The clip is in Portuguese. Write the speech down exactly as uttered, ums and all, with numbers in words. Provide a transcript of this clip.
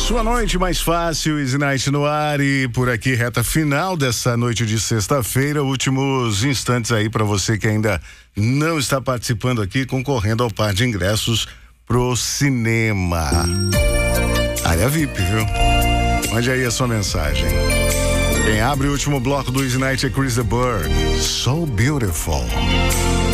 Sua noite mais fácil, Easy Night no ar, e por aqui reta final dessa noite de sexta-feira, últimos instantes aí para você que ainda não está participando aqui, concorrendo ao par de ingressos pro cinema. Área V I P, viu? Mande aí a sua mensagem. Quem abre o último bloco do Easy Night é Chris de Burgh, So Beautiful.